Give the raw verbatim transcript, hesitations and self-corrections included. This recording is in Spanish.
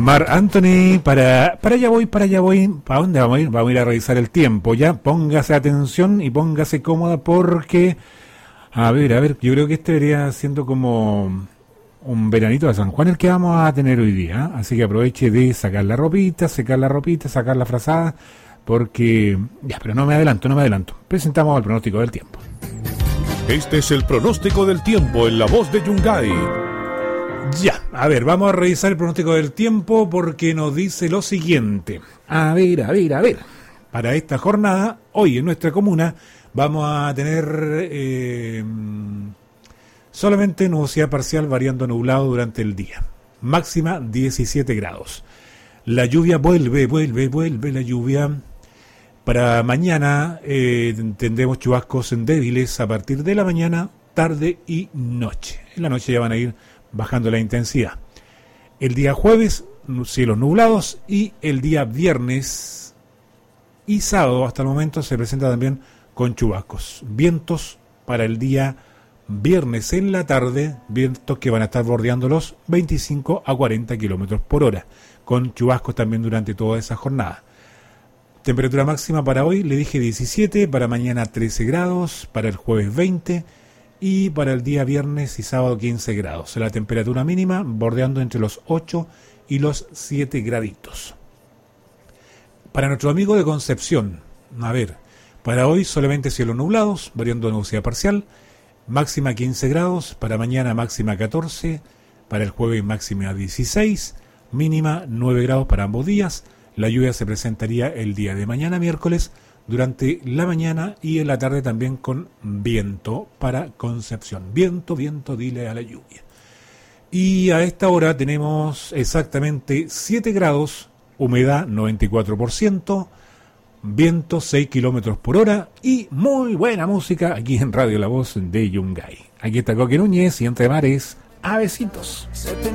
Mar Anthony, para, para allá voy, para allá voy. ¿Para dónde vamos a ir? Vamos a ir a revisar el tiempo, ya. Póngase atención y póngase cómoda porque, a ver, a ver, yo creo que este debería siendo como un veranito de San Juan el que vamos a tener hoy día, ¿eh? Así que aproveche de sacar la ropita, secar la ropita, sacar la frazada, porque, ya, pero no me adelanto, no me adelanto. Presentamos el pronóstico del tiempo. Este es el pronóstico del tiempo en la voz de Yungay. Ya, a ver, vamos a revisar el pronóstico del tiempo porque nos dice lo siguiente. A ver, a ver, a ver. Para esta jornada, hoy en nuestra comuna, vamos a tener eh, solamente nubosidad parcial variando nublado durante el día. Máxima diecisiete grados. La lluvia vuelve, vuelve, vuelve la lluvia. Para mañana eh, tendremos chubascos débiles a partir de la mañana, tarde y noche. En la noche ya van a ir bajando la intensidad. El día jueves, cielos nublados, y el día viernes y sábado hasta el momento se presenta también con chubascos. Vientos para el día viernes en la tarde, vientos que van a estar bordeando los veinticinco a cuarenta kilómetros por hora, con chubascos también durante toda esa jornada. Temperatura máxima para hoy, le dije diecisiete, para mañana trece grados, para el jueves veinte, y para el día viernes y sábado quince grados. La temperatura mínima bordeando entre los ocho y los siete graditos. Para nuestro amigo de Concepción, a ver, para hoy solamente cielos nublados, variando nubosidad parcial, máxima quince grados, para mañana máxima catorce, para el jueves máxima dieciséis, mínima nueve grados para ambos días. La lluvia se presentaría el día de mañana miércoles, durante la mañana y en la tarde también con viento para Concepción. Viento, viento, dile a la lluvia. Y a esta hora tenemos exactamente siete grados, humedad noventa y cuatro por ciento, viento seis kilómetros por hora y muy buena música aquí en Radio La Voz de Yungay. Aquí está Coque Núñez y Entre Mares, a besitos.